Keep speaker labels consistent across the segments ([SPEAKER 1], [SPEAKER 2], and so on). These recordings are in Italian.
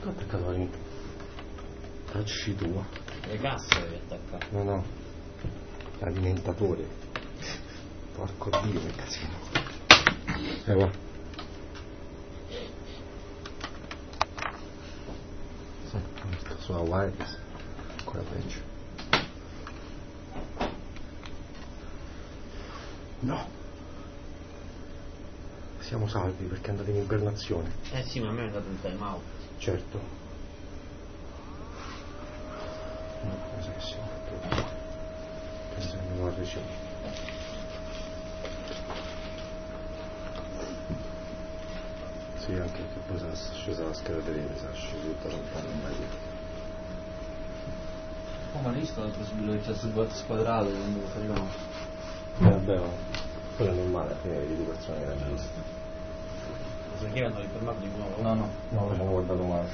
[SPEAKER 1] Ho attaccato tacci tua.
[SPEAKER 2] Le casse devi attaccare.
[SPEAKER 1] No. Alimentatore. Porco Dio, che casino. Va. Sì, sulla wireless. Ancora peggio. No. Siamo salvi perché andate in ibernazione.
[SPEAKER 2] Sì, ma a me è andato un time out.
[SPEAKER 1] Certo. No, cosa che siamo fatto? Questa è una nuova regione. Sì, anche che poi sarà scesa la scheda tele, sarà scesa tutta lontana in meglio.
[SPEAKER 3] Oh, ma hai visto l'altro subito che c'è sul bot squadrato quando lo facevamo?
[SPEAKER 1] Vabbè, ma quello è normale, alla fine vedi 2 persone che l'hanno vista.
[SPEAKER 2] Perché hanno rifermato di nuovo?
[SPEAKER 3] No,
[SPEAKER 1] Abbiamo guardato male.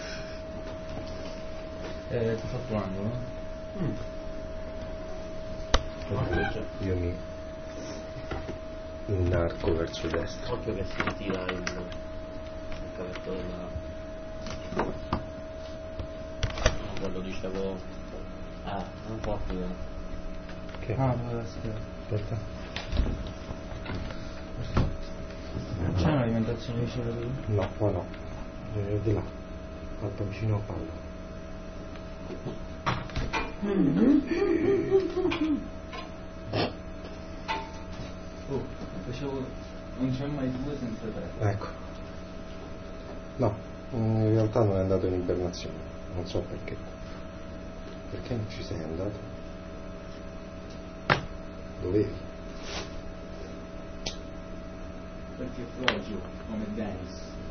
[SPEAKER 3] ti ho fatto un angolo, no?
[SPEAKER 1] Io mi inarco verso destra.
[SPEAKER 2] Occhio che si ritira il cavetto della... No, quello dicevo... non porto
[SPEAKER 1] Che?
[SPEAKER 3] Dove essere?
[SPEAKER 1] Aspetta.
[SPEAKER 3] C'è un'alimentazione vicino a lui?
[SPEAKER 1] No, qua no. Di là. Alto vicino a palla.
[SPEAKER 3] Oh, facevo... non c'è mai 2 senza 3.
[SPEAKER 1] Ecco. No, in realtà non è andato in ibernazione. Non so perché. Perché non ci sei andato? Dovevi.
[SPEAKER 3] Perché fragio, come Dennis.